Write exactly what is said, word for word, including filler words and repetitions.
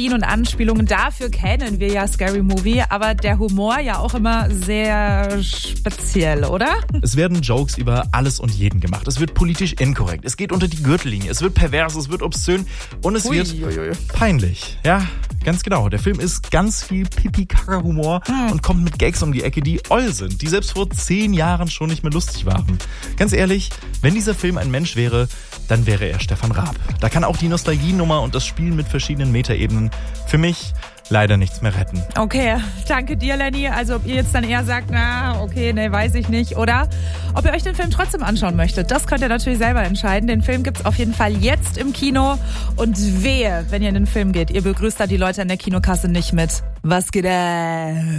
Parodien und Anspielungen. Dafür kennen wir ja Scary Movie, aber der Humor ja auch immer sehr speziell, oder? Es werden Jokes über alles und jeden gemacht. Es wird politisch inkorrekt. Es geht unter die Gürtellinie. Es wird pervers, es wird obszön und es Ui, wird ui, ui. peinlich. Ja, ganz genau. Der Film ist ganz viel Pipi-Kaka-Humor hm. und kommt mit Gags um die Ecke, die oll sind, die selbst vor zehn Jahren schon nicht mehr lustig waren. Ganz ehrlich, wenn dieser Film ein Mensch wäre, dann wäre er Stefan Raab. Da kann auch die Nostalgienummer und das Spielen mit verschiedenen Metaebenen für mich leider nichts mehr retten. Okay, danke dir, Lenny. Also ob ihr jetzt dann eher sagt, na, okay, ne, weiß ich nicht. Oder ob ihr euch den Film trotzdem anschauen möchtet, das könnt ihr natürlich selber entscheiden. Den Film gibt's auf jeden Fall jetzt im Kino. Und wehe, wenn ihr in den Film geht, ihr begrüßt da die Leute in der Kinokasse nicht mit. Was geht da?